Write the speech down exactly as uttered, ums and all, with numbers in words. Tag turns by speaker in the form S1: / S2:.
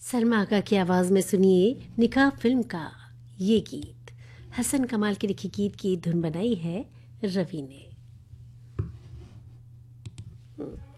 S1: सलमा आका की आवाज़ में सुनिए निकाह फिल्म का ये गीत। हसन कमाल के लिखे गीत की धुन बनाई है रवि ने।